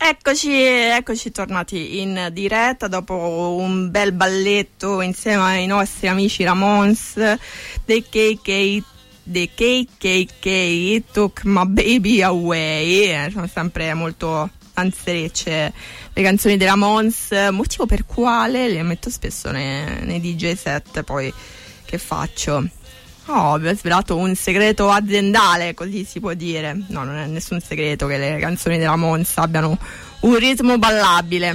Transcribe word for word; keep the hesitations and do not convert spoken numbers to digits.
Eccoci, eccoci tornati in diretta dopo un bel balletto insieme ai nostri amici Ramones, The K K, The K K K Took My Baby Away. Eh, sono sempre molto anserecce le canzoni dei Ramones, motivo per quale le metto spesso nei, nei D J set. Poi che faccio? Oh, vi ho svelato un segreto aziendale, così si può dire. No, non è nessun segreto che le canzoni della Ramones abbiano un ritmo ballabile.